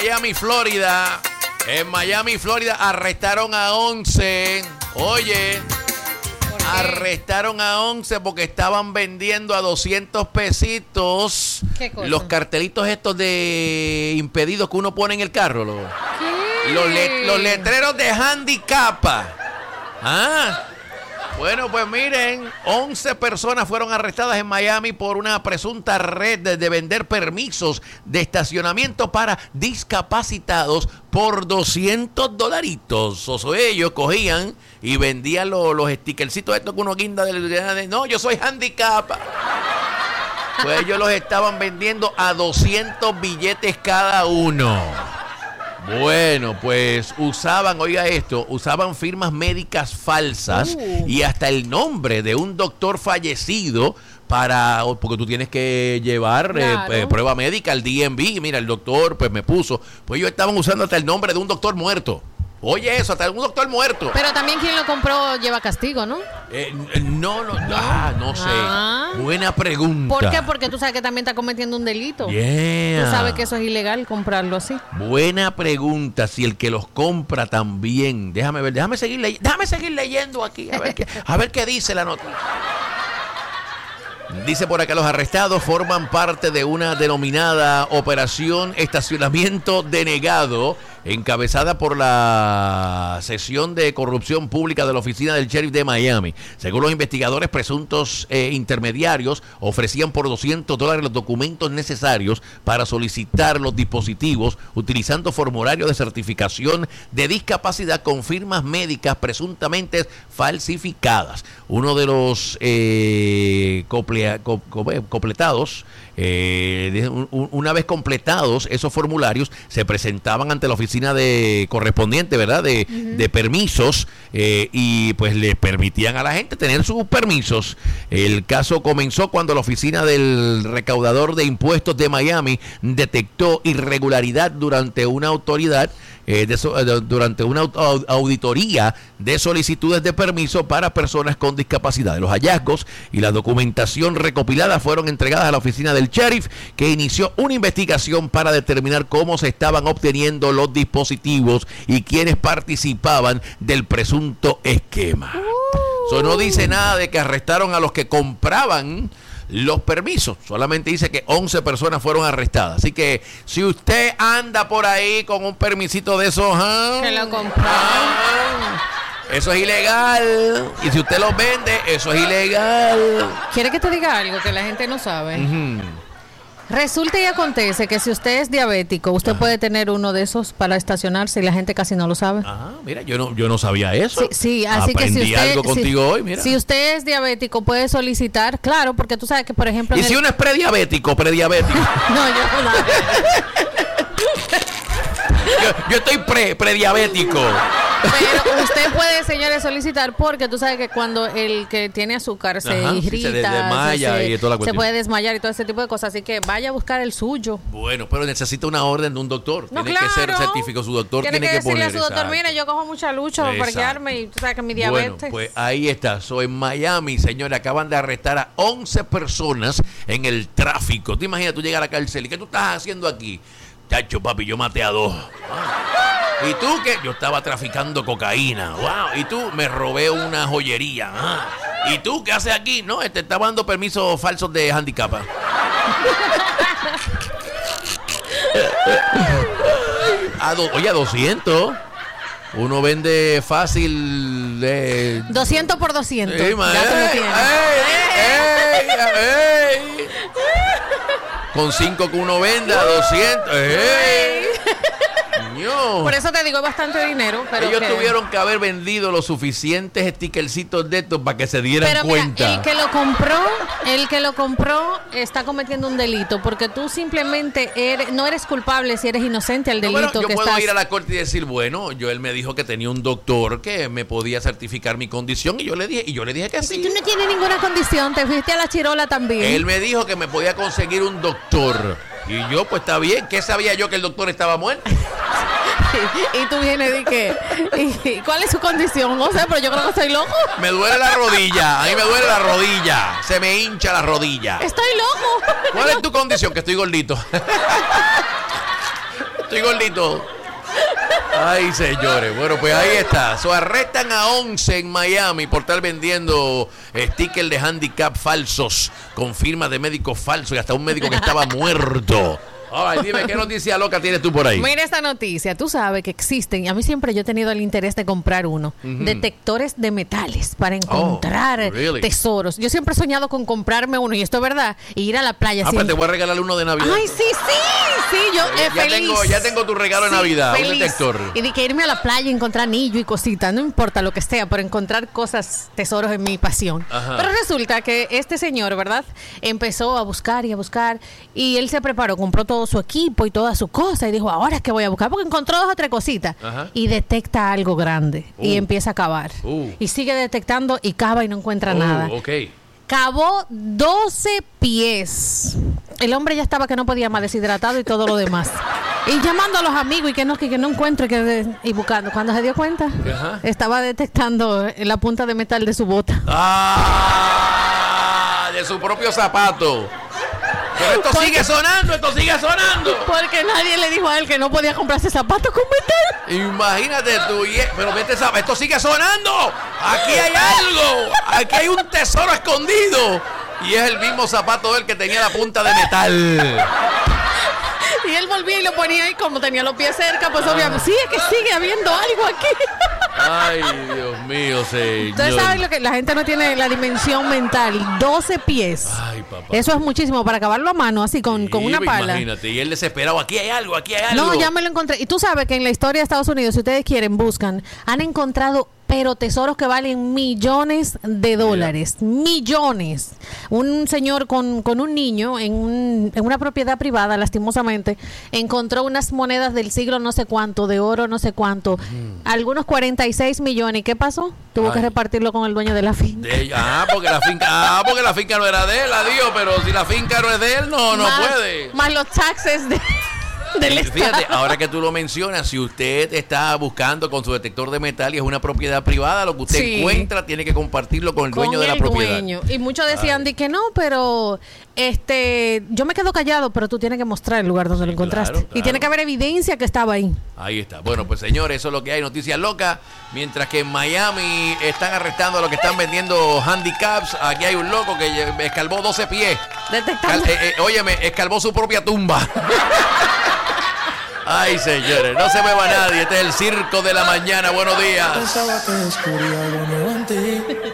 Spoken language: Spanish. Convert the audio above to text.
Miami, Florida. En Miami, Florida arrestaron a 11. Oye, arrestaron a 11 porque estaban vendiendo a 200 pesitos los cartelitos estos de impedidos que uno pone en el carro. Los letreros de handicap. Bueno, pues miren, 11 personas fueron arrestadas en Miami por una presunta red de vender permisos de estacionamiento para discapacitados por $200. O sea, ellos cogían y vendían los stickercitos estos que uno guinda de no, yo soy handicap. Pues ellos los estaban vendiendo a 200 billetes cada uno. Bueno, pues usaban firmas médicas falsas y hasta el nombre de un doctor fallecido porque tú tienes que llevar prueba médica al DMV. Mira, el doctor pues me puso, pues ellos estaban usando hasta el nombre de un doctor muerto. Oye, eso, hasta un doctor muerto. Pero también quien lo compró lleva castigo, ¿no? No sé. Buena pregunta. ¿Por qué? Porque tú sabes que también está cometiendo un delito. Yeah. Tú sabes que eso es ilegal, comprarlo así. Buena pregunta, si el que los compra también. Déjame ver, déjame seguir leyendo aquí, a ver qué dice la noticia. Dice por acá, los arrestados forman parte de una denominada Operación Estacionamiento Denegado, encabezada por la sección de corrupción pública de la oficina del sheriff de Miami. Según los investigadores, presuntos intermediarios ofrecían por $200 los documentos necesarios para solicitar los dispositivos utilizando formularios de certificación de discapacidad con firmas médicas presuntamente falsificadas. Uno de los completados, una vez completados esos formularios, se presentaban ante la oficina correspondiente, ¿verdad? De permisos, y pues le permitían a la gente tener sus permisos. El caso comenzó cuando la oficina del recaudador de impuestos de Miami detectó irregularidad durante una auditoría de solicitudes de permiso para personas con discapacidad. Los hallazgos y la documentación recopilada fueron entregadas a la oficina del sheriff, que inició una investigación para determinar cómo se estaban obteniendo los dispositivos y quiénes participaban del presunto esquema. Eso no dice nada de que arrestaron a los que compraban los permisos, solamente dice que 11 personas fueron arrestadas. Así que si usted anda por ahí con un permisito de esos, que lo compraron, eso es ilegal. Y si usted los vende, eso es ilegal. ¿Quiere que te diga algo que la gente no sabe? Resulta y acontece que si usted es diabético, usted puede tener uno de esos para estacionarse y la gente casi no lo sabe. Mira, yo no sabía eso. Sí, así aprendí que si usted, algo contigo hoy, mira. Si usted es diabético, puede solicitar, claro, porque tú sabes que, por ejemplo... ¿Y si uno es prediabético? No, yo no. Yo estoy prediabético. Pero usted puede, señores, solicitar, porque tú sabes que cuando el que tiene azúcar se irrita, se desmaya y toda la cuestión, se puede desmayar y todo ese tipo de cosas. Así que vaya a buscar el suyo. Bueno, pero necesita una orden de un doctor. No, tiene que ser certificado. Su doctor tiene que decirle poner, a su doctor, mire, yo cojo mucha lucha para quedarme y tú sabes que mi diabetes. Bueno, pues ahí está. En Miami, señores, acaban de arrestar a 11 personas en el tráfico. ¿Te imaginas tú llegar a la cárcel y qué tú estás haciendo aquí? Chacho, papi, yo maté a 2. ¿Y tú qué? Yo estaba traficando cocaína. Wow. ¿Y tú? Me robé una joyería. ¿Y tú qué haces aquí? No, estaba dando permisos falsos de handicap. Oye, a 200. Uno vende fácil de 200 por 200. Sí, con 5 que uno venda, 200. Por eso te digo, es bastante dinero. Pero ellos tuvieron que haber vendido los suficientes stickercitos de estos para que se dieran cuenta. Mira, el que lo compró está cometiendo un delito, porque tú simplemente no eres culpable si eres inocente al delito. Yo puedo ir a la corte y decir, bueno, él me dijo que tenía un doctor que me podía certificar mi condición, y yo le dije que sí. Tú no tienes ninguna condición, te fuiste a la chirola también. Él me dijo que me podía conseguir un doctor. Y yo, pues está bien. ¿Qué sabía yo que el doctor estaba muerto? Y tú vienes y que, ¿cuál es su condición? No sé, pero yo creo que estoy loco. Me duele la rodilla. A mí me duele la rodilla. Se me hincha la rodilla. Estoy loco. ¿Cuál es tu condición? Que estoy gordito. Estoy gordito. Ay, señores. Bueno, pues ahí está. Arrestan a 11 en Miami por estar vendiendo stickers de handicap falsos con firmas de médicos falsos y hasta un médico que estaba muerto. Ay, dime, ¿qué noticia loca tienes tú por ahí? Mira esta noticia. Tú sabes que existen, y a mí siempre yo he tenido el interés de comprar uno, detectores de metales para encontrar tesoros. Yo siempre he soñado con comprarme uno, y esto es verdad, y ir a la playa. Pues te voy a regalar uno de Navidad. Ay, sí, yo feliz. Ya tengo tu regalo de Navidad, feliz. Un detector. Y de que irme a la playa y encontrar anillo y cositas, no importa lo que sea, pero encontrar cosas, tesoros en mi pasión. Ajá. Pero resulta que este señor, ¿verdad? Empezó a buscar, y él se preparó, compró todo su equipo y toda su cosa y dijo, ahora es que voy a buscar, porque encontró 2 o 3 cositas. Ajá. Y detecta algo grande y empieza a cavar y sigue detectando y cava y no encuentra nada. Cavó 12 pies. El hombre ya estaba que no podía más, deshidratado y todo lo demás. Y llamando a los amigos y que no encuentre y buscando. Cuando se dio cuenta, estaba detectando la punta de metal de su bota. De su propio zapato. Pero esto sigue sonando. Porque nadie le dijo a él que no podía comprarse zapatos con metal. Imagínate tú, pero esto sigue sonando. Aquí hay algo. Aquí hay un tesoro escondido. Y es el mismo zapato del que tenía la punta de metal. Y él volvía y lo ponía ahí, como tenía los pies cerca, pues obviamente, sí, es que sigue habiendo algo aquí. Ay, Dios mío, señor. Ustedes saben lo que la gente no tiene la dimensión mental. 12 pies. Ay, papá. Eso es muchísimo para acabarlo a mano, así con una pala. Imagínate, y él desesperado, aquí hay algo. No, ya me lo encontré. Y tú sabes que en la historia de Estados Unidos, si ustedes quieren, buscan, han encontrado pero tesoros que valen millones de dólares. Millones. Un señor con un niño en una propiedad privada, lastimosamente, encontró unas monedas del siglo no sé cuánto, de oro no sé cuánto, algunos 46 millones. ¿Y qué pasó? Tuvo que repartirlo con el dueño de la finca. Porque la finca no era de él, adiós, pero si la finca no es de él, no puede. Más los taxes del Fíjate, ahora que tú lo mencionas, si usted está buscando con su detector de metal y es una propiedad privada, lo que usted encuentra tiene que compartirlo con el dueño de la propiedad. Y muchos decían que no, pero yo me quedo callado, pero tú tienes que mostrar el lugar donde lo encontraste. Claro. Y tiene que haber evidencia que estaba ahí. Ahí está. Bueno, pues señores, eso es lo que hay, noticias locas. Mientras que en Miami están arrestando a los que están vendiendo handicaps, aquí hay un loco que escalvó 12 pies. Detectando. Óyeme, escalvó su propia tumba. Ay, señores, no se mueva nadie. Este es el Circo de la Mañana. Buenos días.